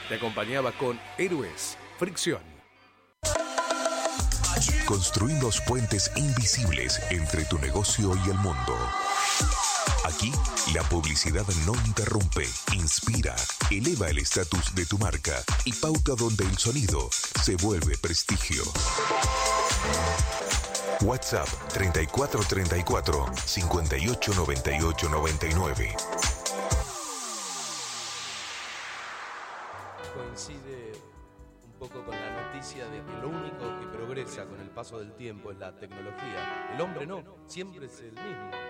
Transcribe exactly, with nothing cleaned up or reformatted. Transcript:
te acompañaba con Héroes, Fricción. Construimos puentes invisibles entre tu negocio y el mundo. Aquí, la publicidad no interrumpe, inspira, eleva el estatus de tu marca y pauta donde el sonido se vuelve prestigio. WhatsApp treinta y cuatro treinta y cuatro, cincuenta y ocho noventa y ocho noventa y nueve. Coincide un poco con la noticia de que lo único que progresa con el paso del tiempo es la tecnología. El hombre no, siempre es el mismo.